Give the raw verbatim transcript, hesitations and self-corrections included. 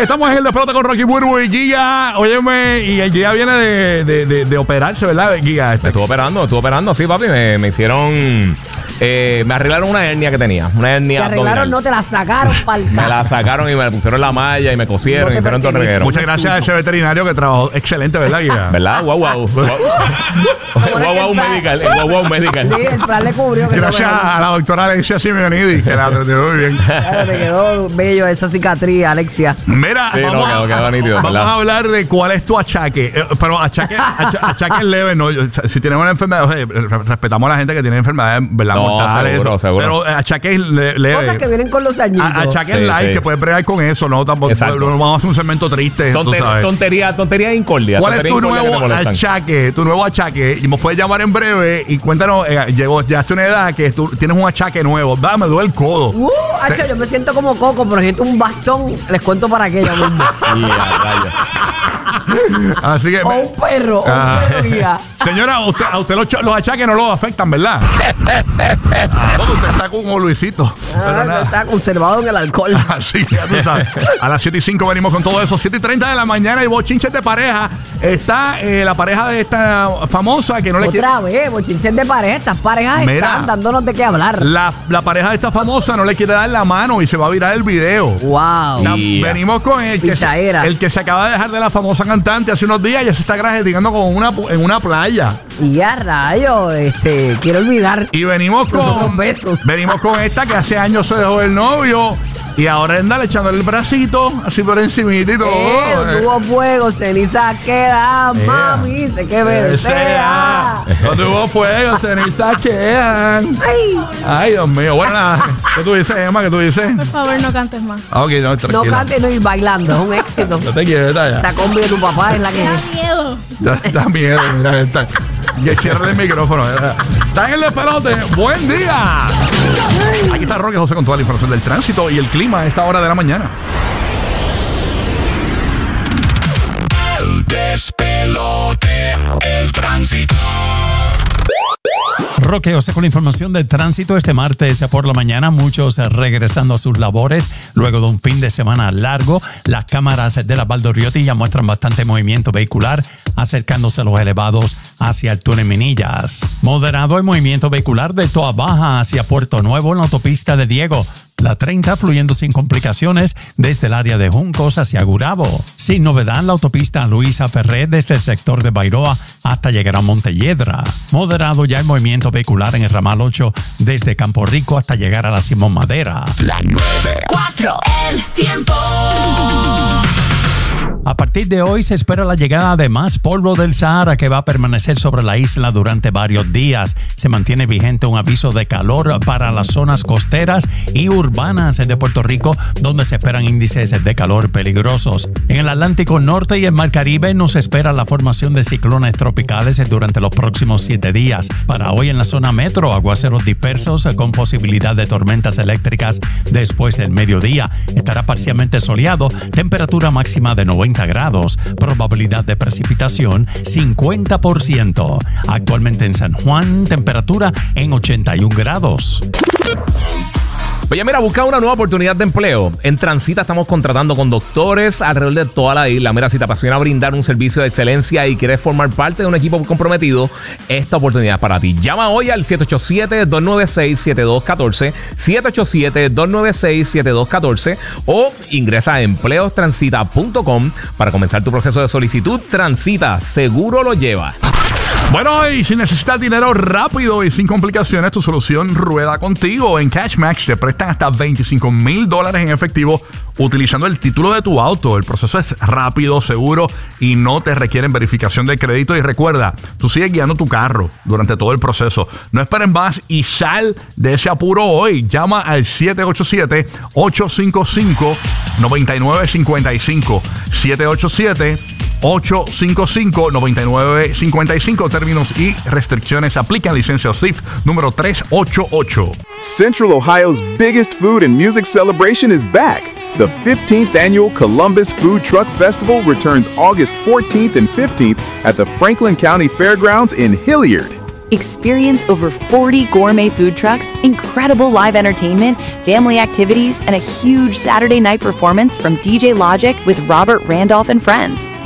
Estamos en el Despelote con Rocky Burbu y Giga. Óyeme, y el Giga viene de, de, de, de operarse, ¿verdad, Giga? Este. Me estuvo operando, estuvo operando, sí, papi. Me, me hicieron... Eh, me arreglaron una hernia que tenía. Una hernia Te arreglaron, abdominal. no te la sacaron pa'l Me la sacaron y me pusieron la malla y me cosieron No y me hicieron pertenece. torreguero. Muchas gracias a ese veterinario que trabajó excelente, ¿verdad, Giga? ¿Verdad? Guau, guau. Guau, guau, guau medical. eh, Guau, guau medical. Sí, el plan le cubrió. Que Gracias a la doctora Alexia Simeonidi, que la atendió muy bien. Claro, te quedó bello esa cicatriz, Alexia. Mira, Sí, no, vamos, quedó- quedó a, nítido, vamos ¿verdad? a hablar de cuál es tu achaque. Eh, pero achaque, acha- achaque leve, ¿no? Yo- Si tenemos una enfermedad, oye, re- respetamos a la gente que tiene enfermedades, ¿verdad? No, mortales. seguro, eso. seguro. Pero eh, achaques le- leve. Cosas que vienen con los añitos. A- achaques Sí, light, sí. que puedes bregar con eso, ¿no? Tampoco Exacto. no vamos a hacer un segmento triste, tú Tonter- sabes. tontería, tontería incordia. ¿Cuál es tontería tu incordia que te nuevo molestan. achaque? Tu nuevo achaque. Y nos puedes llamar en breve y cuéntanos, eh, llegó, ya hasta una edad que tú tienes un achaque nuevo. Va, me duele el codo. Uh, hacho, yo me siento como Coco, pero siento un bastón. Les cuento para qué yo mismo. Y a rayos. Así que. O un perro, o Ah. un perro guía. Señora, a usted, a usted los, ch- los achaques no lo afectan, ¿verdad? Ah, porque usted está como Luisito. Pero Ah, nada. está conservado en el alcohol. Así que ya tú sabes. A las siete y cinco venimos con todo eso. siete y treinta de la mañana y bochinches de pareja. Está eh, la pareja de esta famosa que no le quiere. Otra vez, bochinches de pareja. Estas parejas Mira. están dándonos de qué hablar. La, la pareja de esta famosa no le quiere dar la mano y se va a virar el video. Wow. La- Yeah. Venimos con el que, se, Pichaera. el que se acaba de dejar de la famosa cantante hace unos días y ya se está grajeteando con una, en una playa. Y a rayo, este, quiero olvidar. Y venimos Los con otros besos. venimos con esta que hace años se dejó el novio y ahora anda echándole el bracito así por encimita y todo. Eh, no tuvo fuego, ceniza queda, Eh. mami, sé que me desea. No tuvo fuego, cenizas quedan. Ay, Ay, Dios mío. Bueno, nada. ¿Qué tú dices, Emma? ¿Qué tú dices? Por favor, no cantes más. Ah, ok, no, no tranquila. cantes, no ir bailando, es un éxito. No te quieres, ya. Esa combi de tu papá es la que Me da miedo. Da, da miedo, mira. Está. Y cierra el micrófono. ¿verdad? Está en el despelote. ¡Buen día! Aquí está Roque José con toda la información del tránsito y el clima a esta hora de la mañana. El despelote, el tránsito. Roque José con la información del tránsito este martes por la mañana, muchos regresando a sus labores luego de un fin de semana largo. Las cámaras de la Valdoriotti ya muestran bastante movimiento vehicular acercándose a los elevados hacia el túnel Minillas. Moderado el movimiento vehicular de Toa Baja hacia Puerto Nuevo en la autopista de Diego. La treinta fluyendo sin complicaciones desde el área de Juncos hacia Gurabo. Sin novedad, la autopista Luisa Ferré desde el sector de Bairoa hasta llegar a Montelledra. Moderado ya el movimiento vehicular en el ramal ocho desde Campo Rico hasta llegar a la Simón Madera. La nueve. Cuatro, el tiempo. A partir de hoy se espera la llegada de más polvo del Sahara que va a permanecer sobre la isla durante varios días. Se mantiene vigente un aviso de calor para las zonas costeras y urbanas de Puerto Rico, donde se esperan índices de calor peligrosos. En el Atlántico Norte y el Mar Caribe nos espera la formación de ciclones tropicales durante los próximos siete días. Para hoy en la zona metro, aguaceros dispersos con posibilidad de tormentas eléctricas después del mediodía. Estará parcialmente soleado, temperatura máxima de noventa grados, probabilidad de precipitación cincuenta por ciento. Actualmente en San Juan, temperatura en ochenta y un grados. Oye, mira, busca una nueva oportunidad de empleo. En Transita estamos contratando conductores alrededor de toda la isla. Mira, si te apasiona brindar un servicio de excelencia y quieres formar parte de un equipo comprometido, esta oportunidad es para ti. Llama hoy al siete ocho siete, dos nueve seis, siete dos uno cuatro, siete ocho siete, dos nueve seis, siete dos uno cuatro o ingresa a empleos transita punto com para comenzar tu proceso de solicitud. Transita, seguro lo lleva. Bueno, y si necesitas dinero rápido y sin complicaciones, tu solución rueda contigo. En CashMax te prestan hasta veinticinco mil dólares en efectivo utilizando el título de tu auto. El proceso es rápido, seguro y no te requieren verificación de crédito. Y recuerda, tú sigues guiando tu carro durante todo el proceso. No esperen más y sal de ese apuro hoy. Llama al siete ocho siete, ocho cinco cinco, nueve nueve cinco cinco. siete ocho siete, ocho cinco cinco, nueve nueve cinco cinco. Términos y restricciones aplican. Licencia S I F número tres ocho ocho. Central Ohio's biggest food and music celebration is back. The fifteenth annual Columbus Food Truck Festival returns August fourteenth and fifteenth at the Franklin County Fairgrounds in Hilliard. Experience over forty gourmet food trucks, incredible live entertainment, family activities, and a huge Saturday night performance from D J Logic with Robert Randolph and friends.